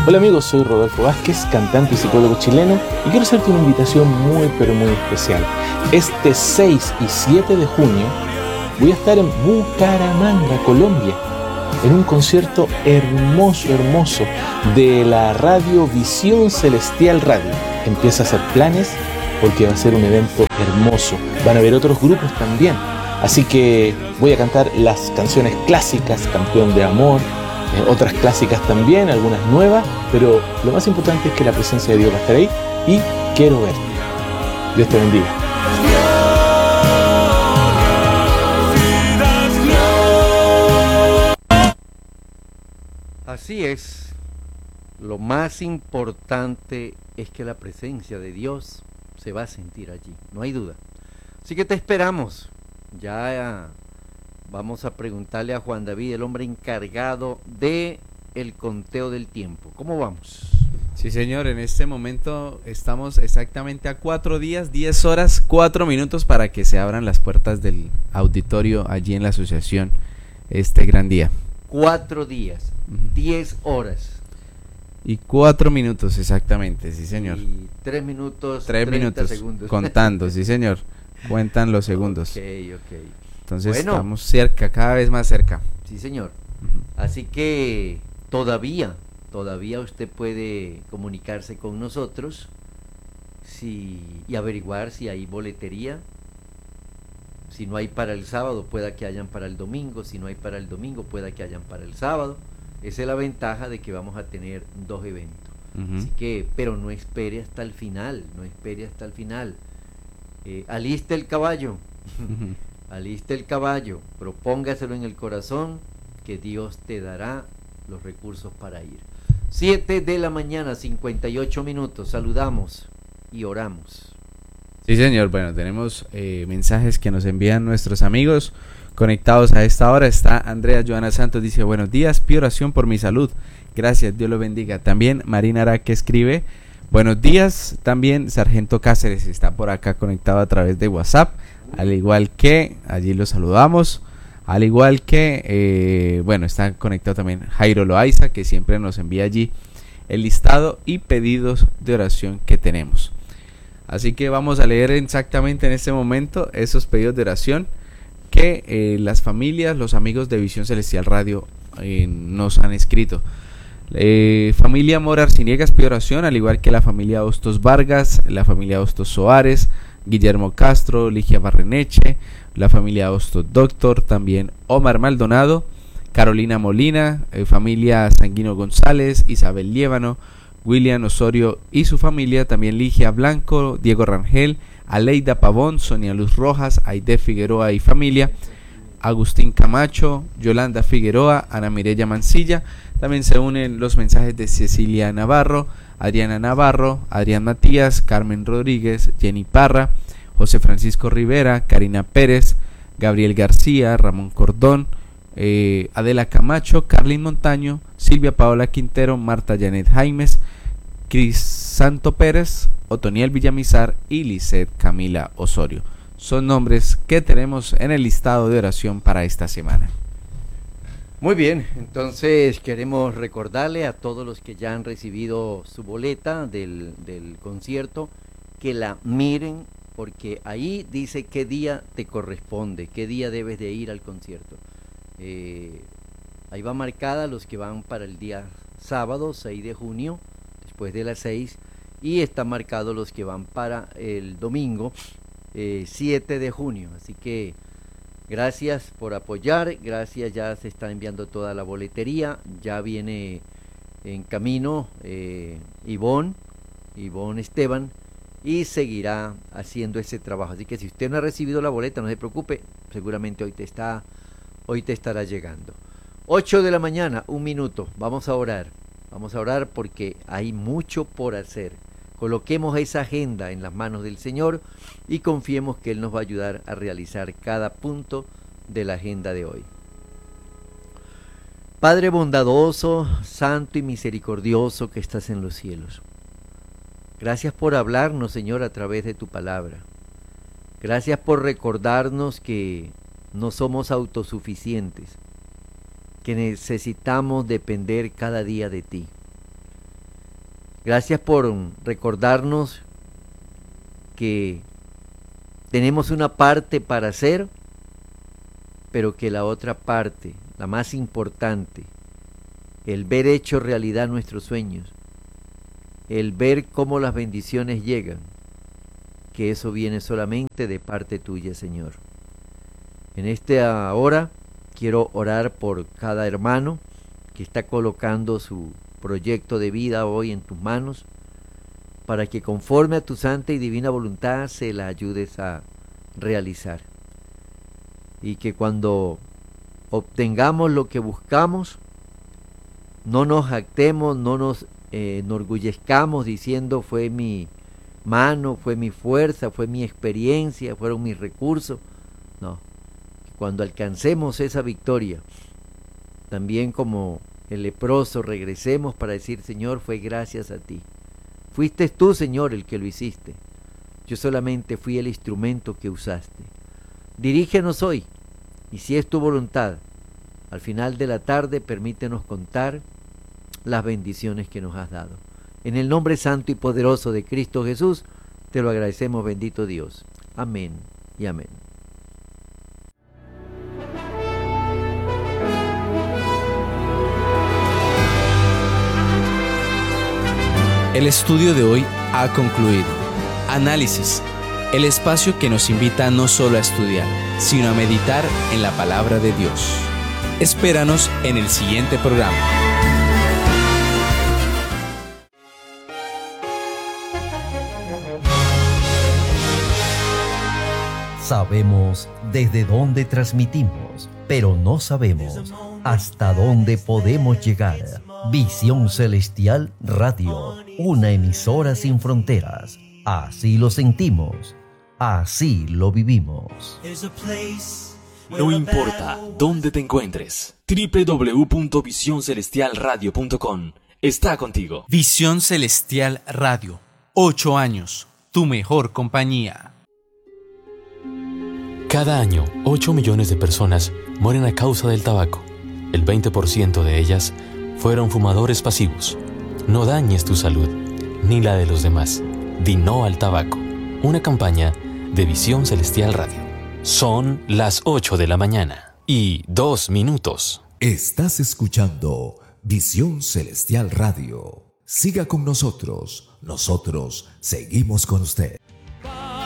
Hola amigos, soy Rodolfo Vázquez, cantante y psicólogo chileno, y quiero hacerte una invitación muy pero muy especial. Este 6 y 7 de junio voy a estar en Bucaramanga, Colombia, en un concierto hermoso de la radio Visión Celestial Radio. Empieza a hacer planes porque va a ser un evento hermoso. Van a haber otros grupos también. Así que voy a cantar las canciones clásicas, Campeón de Amor, otras clásicas también, algunas nuevas, pero lo más importante es que la presencia de Dios va a estar ahí y quiero verte. Dios te bendiga. Así es, lo más importante es que la presencia de Dios se va a sentir allí, no hay duda. Así que te esperamos. Ya vamos a preguntarle a Juan David, el hombre encargado de el conteo del tiempo. ¿Cómo vamos? Sí, señor, en este momento estamos exactamente a 4 días, 10 horas, 4 minutos para que se abran las puertas del auditorio allí en la asociación este gran día. 4 días, 10 horas. Y 4 minutos exactamente, sí señor. Y 3 minutos, 3 minutos segundos. Contando, sí señor. Cuentan los segundos. Ok. Entonces bueno, estamos cerca, cada vez más cerca. Sí, señor. Así que todavía usted puede comunicarse con nosotros y averiguar si hay boletería. Si no hay para el sábado, pueda que hayan para el domingo. Si no hay para el domingo, pueda que hayan para el sábado. Esa es la ventaja de que vamos a tener 2 eventos. Así que, pero no espere hasta el final, aliste el caballo. Aliste el caballo, propóngaselo en el corazón, que Dios te dará los recursos para ir. 7 de la mañana, 58 minutos, saludamos y oramos. Sí, señor, bueno, tenemos mensajes que nos envían nuestros amigos conectados a esta hora. Está Andrea Joana Santos, dice, buenos días, pido oración por mi salud. Gracias, Dios lo bendiga. También Marina Araque escribe, buenos días. También Sargento Cáceres está por acá conectado a través de WhatsApp. Al igual que, allí lo saludamos, al igual que, bueno, está conectado también Jairo Loaiza, que siempre nos envía allí el listado y pedidos de oración que tenemos. Así que vamos a leer exactamente en este momento esos pedidos de oración que las familias, los amigos de Visión Celestial Radio nos han escrito. Familia Mora Arciniegas pide oración, al igual que la familia Hostos Vargas, la familia Hostos Soares, Guillermo Castro, Ligia Barreneche, la familia Hostos Doctor, también Omar Maldonado, Carolina Molina, familia Sanguino González, Isabel Liévano, William Osorio y su familia, también Ligia Blanco, Diego Rangel, Aleida Pavón, Sonia Luz Rojas, Aide Figueroa y familia, Agustín Camacho, Yolanda Figueroa, Ana Mireya Mancilla. También se unen los mensajes de Cecilia Navarro, Adriana Navarro, Adrián Matías, Carmen Rodríguez, Jenny Parra, José Francisco Rivera, Karina Pérez, Gabriel García, Ramón Cordón, Adela Camacho, Carlin Montaño, Silvia Paola Quintero, Marta Janet Jaimes, Crisanto Pérez, Otoniel Villamizar y Lisset Camila Osorio. Son nombres que tenemos en el listado de oración para esta semana. Muy bien, entonces queremos recordarle a todos los que ya han recibido su boleta del concierto que la miren, porque ahí dice qué día te corresponde, qué día debes de ir al concierto. Ahí va marcada los que van para el día sábado 6 de junio, después de las 6, y está marcado los que van para el domingo 7 de junio, así que gracias por apoyar, gracias, ya se está enviando toda la boletería, ya viene en camino Ivonne Esteban, y seguirá haciendo ese trabajo. Así que si usted no ha recibido la boleta, no se preocupe, seguramente hoy te estará llegando. 8 de la mañana, 1 minuto, vamos a orar porque hay mucho por hacer. Coloquemos esa agenda en las manos del Señor y confiemos que Él nos va a ayudar a realizar cada punto de la agenda de hoy. Padre bondadoso, santo y misericordioso que estás en los cielos, gracias por hablarnos, Señor, a través de tu palabra. Gracias por recordarnos que no somos autosuficientes, que necesitamos depender cada día de ti. Gracias por recordarnos que tenemos una parte para hacer, pero que la otra parte, la más importante, el ver hecho realidad nuestros sueños, el ver cómo las bendiciones llegan, que eso viene solamente de parte tuya, Señor. En esta hora quiero orar por cada hermano que está colocando su proyecto de vida hoy en tus manos, para que conforme a tu santa y divina voluntad se la ayudes a realizar. Y que cuando obtengamos lo que buscamos, no nos jactemos, no nos enorgullezcamos diciendo fue mi mano, fue mi fuerza, fue mi experiencia, fueron mis recursos. No, cuando alcancemos esa victoria, también como el leproso regresemos para decir: Señor, fue gracias a ti. Fuiste tú, Señor, el que lo hiciste. Yo solamente fui el instrumento que usaste. Dirígenos hoy, y si es tu voluntad, al final de la tarde permítenos contar las bendiciones que nos has dado. En el nombre santo y poderoso de Cristo Jesús, te lo agradecemos, bendito Dios. Amén y amén. El estudio de hoy ha concluido. Análisis, el espacio que nos invita no solo a estudiar, sino a meditar en la palabra de Dios. Espéranos en el siguiente programa. Sabemos desde dónde transmitimos, pero no sabemos hasta dónde podemos llegar. Visión Celestial Radio, una emisora sin fronteras. Así lo sentimos, así lo vivimos. No importa dónde te encuentres, www.visioncelestialradio.com está contigo. Visión Celestial Radio, 8 años, tu mejor compañía. Cada año, 8 millones de personas mueren a causa del tabaco. El 20% de ellas fueron fumadores pasivos. No dañes tu salud, ni la de los demás. Di no al tabaco. Una campaña de Visión Celestial Radio. Son las 8 de la mañana y 2 minutos. Estás escuchando Visión Celestial Radio. Siga con nosotros. Nosotros seguimos con usted.